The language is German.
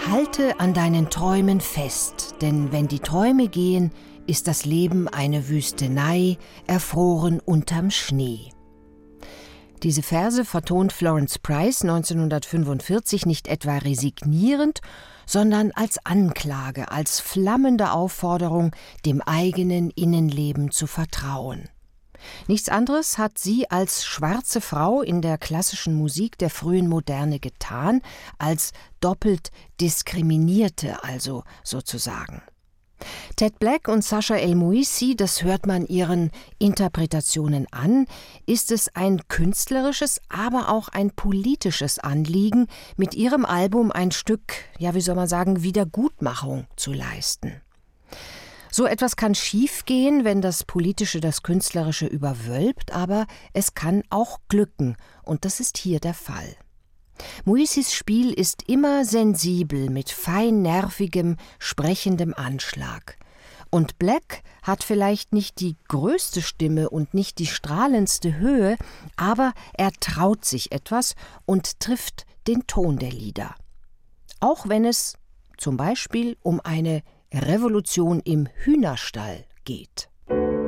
Halte an deinen Träumen fest, denn wenn die Träume gehen, ist das Leben eine Wüstenei, erfroren unterm Schnee. Diese Verse vertont Florence Price 1945 nicht etwa resignierend, sondern als Anklage, als flammende Aufforderung, dem eigenen Innenleben zu vertrauen. Nichts anderes hat sie als schwarze Frau in der klassischen Musik der frühen Moderne getan, als doppelt Diskriminierte also sozusagen. Ted Black und Sascha El-Moissi, das hört man ihren Interpretationen an, ist es ein künstlerisches, aber auch ein politisches Anliegen, mit ihrem Album ein Stück, Wiedergutmachung zu leisten. So etwas kann schiefgehen, wenn das Politische das Künstlerische überwölbt, aber es kann auch glücken, und das ist hier der Fall. Moissis Spiel ist immer sensibel, mit fein nervigem, sprechendem Anschlag. Und Black hat vielleicht nicht die größte Stimme und nicht die strahlendste Höhe, aber er traut sich etwas und trifft den Ton der Lieder. Auch wenn es zum Beispiel um eine Revolution im Hühnerstall geht.